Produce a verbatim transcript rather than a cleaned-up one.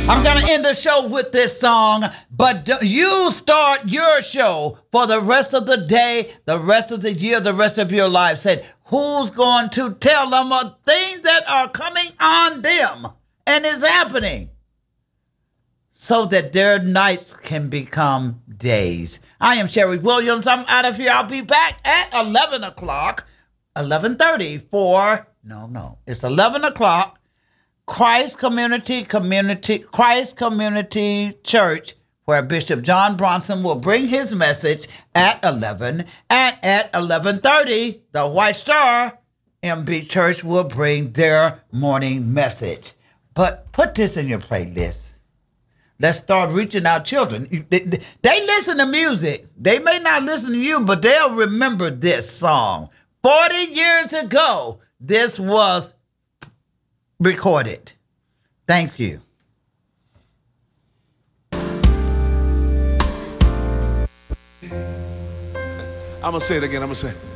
I'm going to end the show with this song, but you start your show for the rest of the day, the rest of the year, the rest of your life. Said, who's going to tell them of things that are coming on them and is happening so that their nights can become days? I am Sherry Williams. I'm out of here. I'll be back at eleven o'clock, eleven thirty for, no, no, it's eleven o'clock. Christ Community Community Christ Community Church, where Bishop John Bronson will bring his message at eleven, and at eleven thirty, the White Star M B Church will bring their morning message. But put this in your playlist. Let's start reaching out children. They, they listen to music. They may not listen to you, but they'll remember this song. forty years ago, this was recorded. Thank you. I'm going to say it again. I'm going to say